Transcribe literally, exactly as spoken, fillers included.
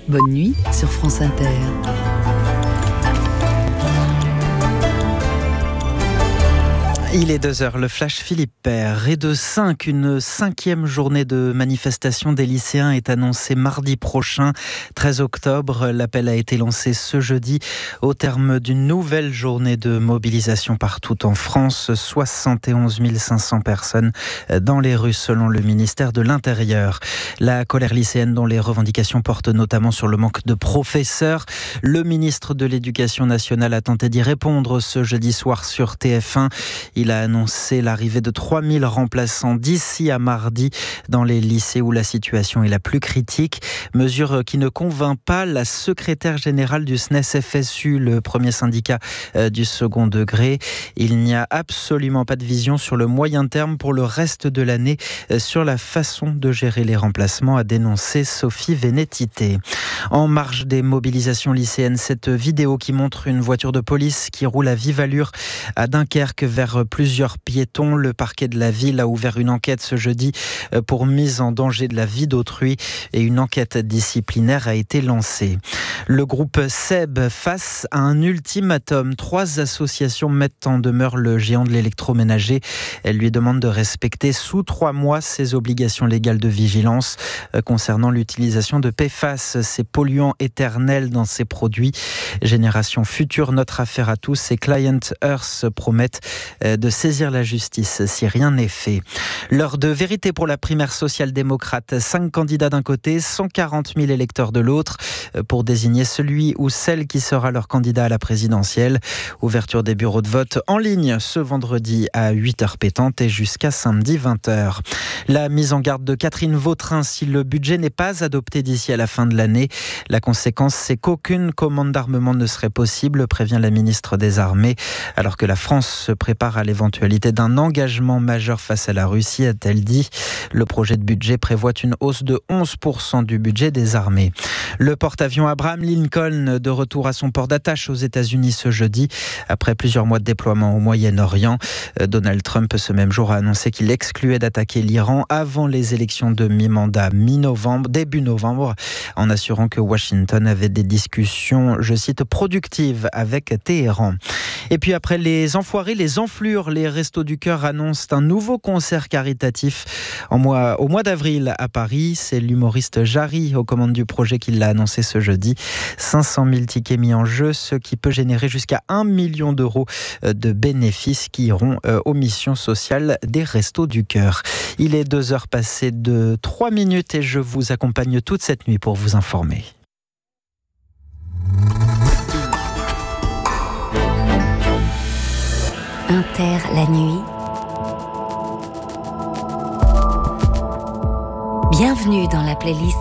Bonne nuit sur France Inter. Il est deux heures, le flash Philippe Père. Et de cinq, une cinquième journée de manifestation des lycéens est annoncée mardi prochain, treize octobre. L'appel a été lancé ce jeudi au terme d'une nouvelle journée de mobilisation partout en France. soixante et onze mille cinq cents personnes dans les rues selon le ministère de l'Intérieur. La colère lycéenne dont les revendications portent notamment sur le manque de professeurs. Le ministre de l'Éducation nationale a tenté d'y répondre ce jeudi soir sur T F un. Il a annoncé l'arrivée de trois mille remplaçants d'ici à mardi dans les lycées où la situation est la plus critique. Mesure qui ne convainc pas la secrétaire générale du S N E S F S U, le premier syndicat du second degré. Il n'y a absolument pas de vision sur le moyen terme pour le reste de l'année sur la façon de gérer les remplacements, a dénoncé Sophie Vénétité. En marge des mobilisations lycéennes, cette vidéo qui montre une voiture de police qui roule à vive allure à Dunkerque vers plusieurs piétons. Le parquet de la ville a ouvert une enquête ce jeudi pour mise en danger de la vie d'autrui et une enquête disciplinaire a été lancée. Le groupe S E B face à un ultimatum. Trois associations mettent en demeure le géant de l'électroménager. Elles lui demandent de respecter sous trois mois ses obligations légales de vigilance concernant l'utilisation de P F A S, ces polluants éternels dans ses produits. Génération Future, Notre Affaire à tous et Client Earth promettent de saisir la justice si rien n'est fait. L'heure de vérité pour la primaire social-démocrate. Cinq candidats d'un côté, cent quarante mille électeurs de l'autre pour désigner celui ou celle qui sera leur candidat à la présidentielle. Ouverture des bureaux de vote en ligne ce vendredi à huit heures pétantes et jusqu'à samedi vingt heures. La mise en garde de Catherine Vautrin, si le budget n'est pas adopté d'ici à la fin de l'année, la conséquence c'est qu'aucune commande d'armement ne serait possible, prévient la ministre des Armées, alors que la France se prépare à l'éventualité d'un engagement majeur face à la Russie, a-t-elle dit. Le projet de budget prévoit une hausse de onze pour cent du budget des armées. Le porte-avions Abraham Lincoln de retour à son port d'attache aux États-Unis ce jeudi. Après plusieurs mois de déploiement au Moyen-Orient, Donald Trump ce même jour a annoncé qu'il excluait d'attaquer l'Iran avant les élections de mi-mandat mi-novembre, début novembre, en assurant que Washington avait des discussions, je cite, productives avec Téhéran. Et puis après les enfoirés, les enflures, les Restos du Cœur annoncent un nouveau concert caritatif en mois, au mois d'avril à Paris. C'est l'humoriste Jarry aux commandes du projet qui l'a annoncé ce jeudi. cinq cent mille tickets mis en jeu, ce qui peut générer jusqu'à un million d'euros de bénéfices qui iront aux missions sociales des Restos du Cœur. Il est deux heures passées de trois minutes et je vous accompagne toute cette nuit pour vous informer. Inter la nuit. Bienvenue dans la playlist